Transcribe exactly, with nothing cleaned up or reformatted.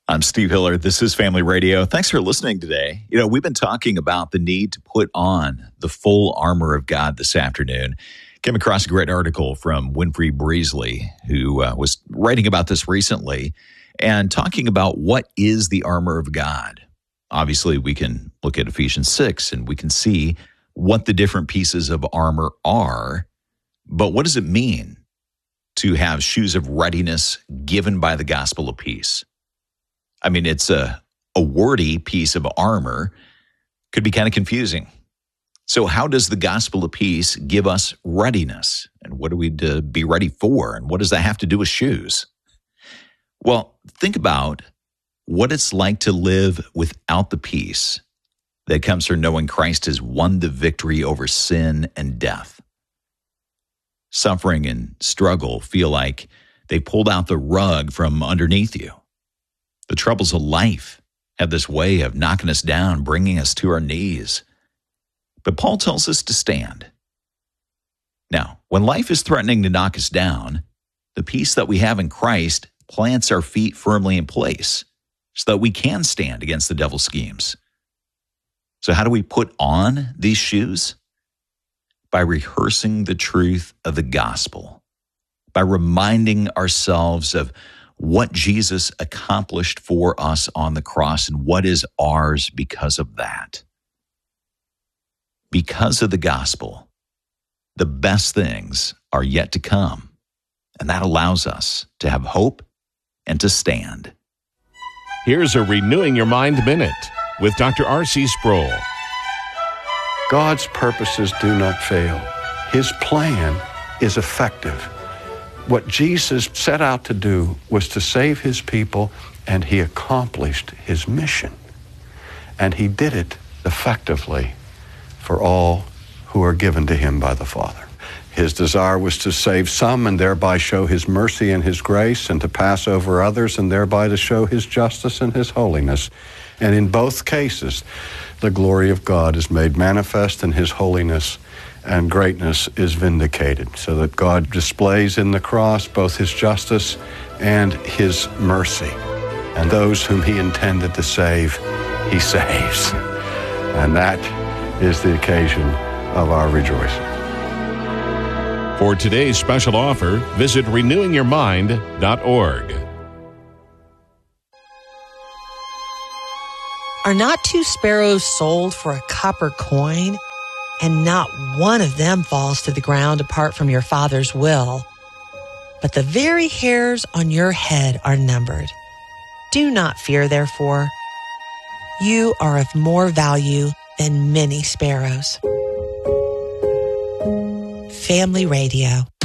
I'm Steve Hiller. This is Family Radio. Thanks for listening today. You know, we've been talking about the need to put on the full armor of God this afternoon. Came across a great article from Winfrey Breesley, who uh, was writing about this recently and talking about what is the armor of God. Obviously, we can look at Ephesians six and we can see what the different pieces of armor are. But what does it mean to have shoes of readiness given by the gospel of peace? I mean, it's a, a wordy piece of armor, could be kind of confusing. So how does the gospel of peace give us readiness? And what do we to be ready for? And what does that have to do with shoes? Well, think about what it's like to live without the peace that comes from knowing Christ has won the victory over sin and death. Suffering and struggle feel like they pulled out the rug from underneath you. The troubles of life have this way of knocking us down, bringing us to our knees. But Paul tells us to stand. Now, when life is threatening to knock us down, the peace that we have in Christ plants our feet firmly in place so that we can stand against the devil's schemes. So how do we put on these shoes? By rehearsing the truth of the gospel, by reminding ourselves of what Jesus accomplished for us on the cross and what is ours because of that. Because of the gospel, the best things are yet to come, and that allows us to have hope and to stand. Here's a Renewing Your Mind Minute with Doctor R C Sproul. God's purposes do not fail. His plan is effective. What Jesus set out to do was to save his people, and he accomplished his mission. And he did it effectively for all who are given to him by the Father. His desire was to save some and thereby show his mercy and his grace, and to pass over others and thereby to show his justice and his holiness. And in both cases, the glory of God is made manifest in his holiness, and greatness is vindicated, so that God displays in the cross both his justice and his mercy. And those whom he intended to save, he saves. And that is the occasion of our rejoicing. For today's special offer, visit renewing your mind dot org. Are not two sparrows sold for a copper coin? And not one of them falls to the ground apart from your Father's will. But the very hairs on your head are numbered. Do not fear, therefore. You are of more value than many sparrows. Family Radio.